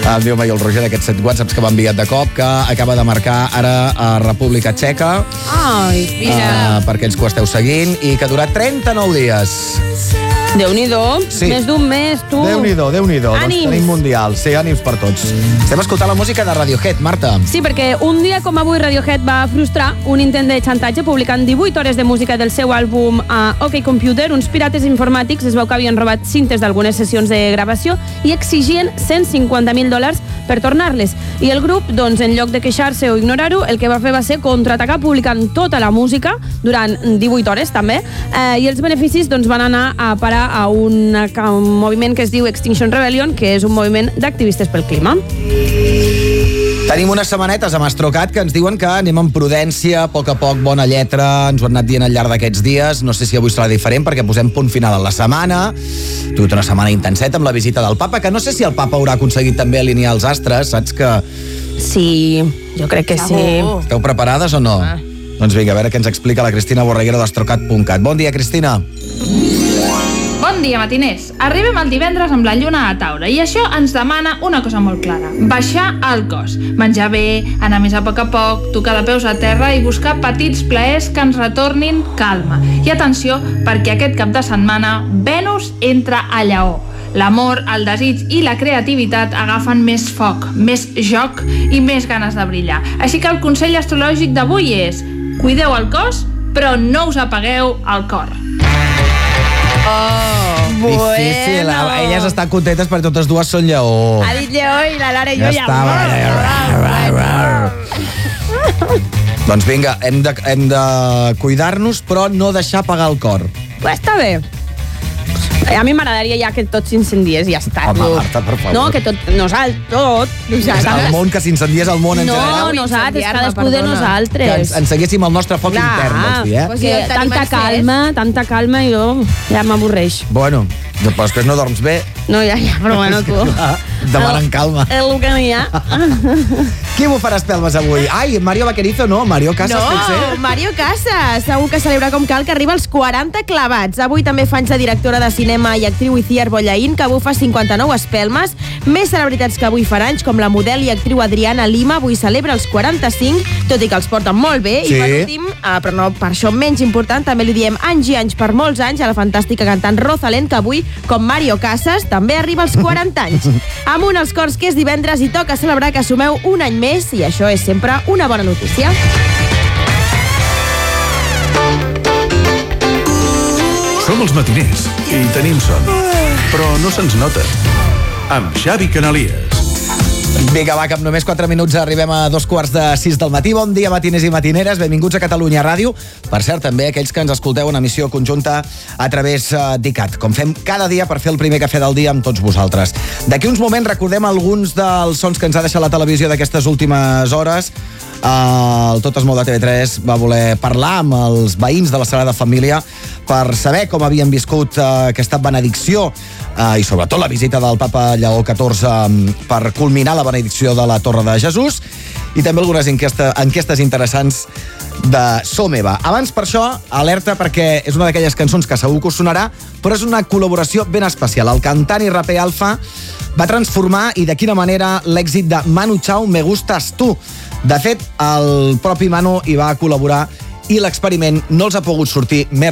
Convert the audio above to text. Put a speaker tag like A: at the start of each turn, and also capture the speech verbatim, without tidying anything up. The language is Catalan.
A: Em diu mai el Roger d'aquests set whatsapps que m'ha enviat de cop, que acaba de marcar ara a República Txeca.
B: Ai, mira.
A: Uh, per aquells que ho esteu seguint, i que ha durat trenta-nou dies.
B: Déu-n'hi-do,
A: Sí.
B: més d'un mes, tu.
A: Déu-n'hi-do, Déu-n'hi-do. Doncs
B: Ànims.
A: tenim Mundial. Sí, ànims per tots. Estem escoltant la música de Radiohead, Marta.
B: Sí, perquè un dia com avui Radiohead va frustrar un intent de xantatge publicant divuit hores de música del seu àlbum a OK Computer. Uns pirates informàtics es veu que havien robat cintes d'algunes sessions de gravació i exigien cent cinquanta mil dòlars per tornar-les. I el grup, doncs, en lloc de queixar-se o ignorar-ho, el que va fer va ser contraatacar publicant tota la música durant divuit hores, també, eh, i els beneficis doncs, van anar a parar a una, a un moviment que es diu Extinction Rebellion, que és un moviment d'activistes pel clima.
A: Tenim unes setmanetes amb Astrocat que ens diuen que anem amb prudència, a poc a poc, bona lletra, ens ho han anat dient al llarg d'aquests dies. No sé si avui serà diferent perquè posem punt final a la setmana. Tu una setmana intenseta amb la visita del papa, que no sé si el papa haurà aconseguit també alinear els astres, saps que...
B: Sí, jo crec que sí.
A: Esteu preparades o no?
B: Ah.
A: Doncs vinga, a veure què ens explica la Cristina Borreguera d'astrocat punt cat. Bon dia, Cristina.
C: Bon dia, matiners. Arribem el divendres amb la lluna a taula i això ens demana una cosa molt clara: baixar el cos, menjar bé, anar més a poc a poc, tocar de peus a terra i buscar petits plaers que ens retornin calma. I atenció, perquè aquest cap de setmana Venus entra a Lleó. L'amor, el desig i la creativitat agafen més foc, més joc i més ganes de brillar. Així que el consell astrològic d'avui és: cuideu el cos, però no us apagueu el cor.
B: Oh,
A: Difícil,
B: bueno.
A: elles estan contentes perquè totes dues són lleó.
B: Ha dit Lleó i la Lara i jo
A: Ja
B: ja...
A: està. Doncs vinga, hem de, hem de cuidar-nos, però no deixar apagar el cor.
B: Pues està bé. A mi m'agradaria ja que tot s'incendiés i ja està.
A: Home, Marta, per favor.
B: No, que tot, nosaltres, tot.
A: El món, que s'incendiés el món en
B: No,
A: general.
B: nosaltres, cadascú de
A: Que ens
B: nosaltres.
A: enceguéssim el nostre foc
B: Clar.
A: intern, vols dir, eh?
B: Pues que tanta calma, tanta calma, i jo ja m'avorreix.
A: Bueno, però després no dorms bé.
B: No, ja, ja, però bueno, tu...
A: Demanen calma.
B: És el que n'hi ha.
A: Qui bufarà espelmes avui? Ai, Mario Vaquerizo, no, Mario Casas,
D: No,
A: potser.
D: Mario Casas, segur que celebra com cal que arriba als quaranta clavats. Avui també fa anys la directora de cinema i actriu Itziar Bollaín, que bufa cinquanta-nou espelmes. Més celebritats que avui fan anys, com la model i actriu Adriana Lima, avui celebra els quaranta-cinc, tot i que els porten molt bé.
A: Sí.
D: I per últim, eh, però no per això menys important, també li diem anys i anys per molts anys a la fantàstica cantant Rosalén, que avui, com Mario Casas, també arriba als quaranta anys. Amunt els cors, que és divendres i toca celebrar que sumeu un any més, i això és sempre una bona notícia.
E: Som els matiners i tenim son, però no se'ns nota. Amb Xavi Canalies.
A: Vinga, va, que amb només quatre minuts arribem a dos quarts de sis del matí. Bon dia, matiners i matineres. Benvinguts a Catalunya Ràdio. Per cert, també aquells que ens escolteu en emissió conjunta a través uh, d'I C A T, com fem cada dia per fer el primer cafè del dia amb tots vosaltres. D'aquí uns moments recordem alguns dels sons que ens ha deixat la televisió d'aquestes últimes hores. Uh, el Tot es mou de T V tres va voler parlar amb els veïns de la Sagrada Família per saber com havien viscut uh, aquesta benedicció uh, i sobretot la visita del papa Lleó catorze um, per culminar la benedicció de la Torre de Jesús, i també algunes enquesta, enquestes interessants de Someva. Abans, per això, alerta, perquè és una d'aquelles cançons que segur que us sonarà, però és una col·laboració ben especial. El cantant i raper Alfa va transformar, i de quina manera, l'èxit de Manu Chao, Me Gustas Tu. De fet, el propi Manu hi va col·laborar i l'experiment no els ha pogut sortir més